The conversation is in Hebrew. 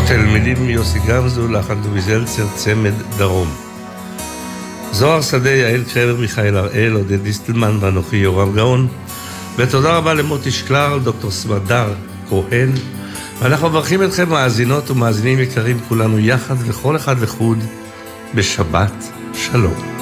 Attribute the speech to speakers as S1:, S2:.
S1: הכותל, מילים יוסי גמזו, לחן דובי זלצר, צמד דרום. זוהר שדה, יעל קרבר, מיכאל הראל, עודד דיסטלמן ואנוכי יורם גאון. ותודה רבה למוטי שקלר, דוקטור סמדר כהן. ואנחנו מברכים אתכם מאזינות ומאזינים יקרים כולנו יחד וכל אחד לחוד בשבת שלום.